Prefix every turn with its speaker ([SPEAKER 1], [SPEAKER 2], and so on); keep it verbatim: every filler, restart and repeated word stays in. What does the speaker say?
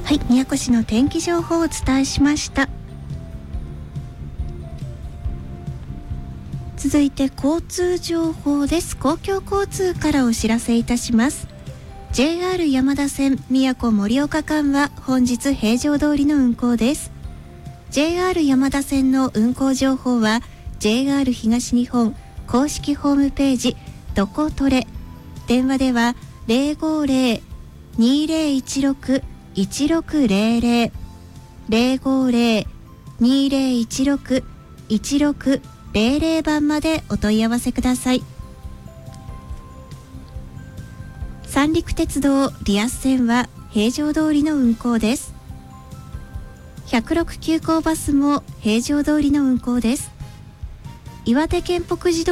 [SPEAKER 1] はい、宮古市の天気情報をお伝えしました。続いて交通情報です。公共交通からお知らせいたします。 ジェイアール 山田線宮古盛岡間は本日平常通りの運行です。 ジェイアール 山田線の運行情報は ジェイアール 東日本公式ホームページどこトレ、電話では ゼロごゼロ にゼロいちろく いちろくゼロゼロ ゼロごゼロ にゼロいちろく いちろくゼロゼロ番までお問い合わせください。三陸鉄道リアス線は平常通りの運行です。ひゃくろく急行バスも平常通りの運行です。岩手県北自動